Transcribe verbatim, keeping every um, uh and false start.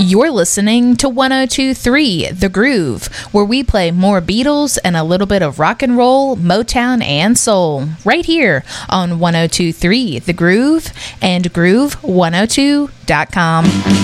You're listening to one oh two point three The Groove, where we play more Beatles and a little bit of rock and roll, Motown, and soul, right here on one oh two point three The Groove and groove one oh two dot com.